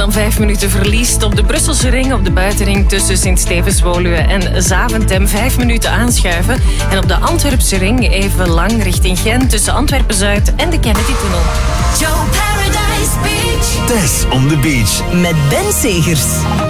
dan 5 minuten verliest op de Brusselse ring, op de buitenring tussen Sint-Stevens-Woluwe en Zaventem 5 minuten aanschuiven. En op de Antwerpse ring even lang richting Gent tussen Antwerpen-Zuid en de Kennedy-tunnel. Joe Paradise Beach. Tess on the beach. Met Ben Segers.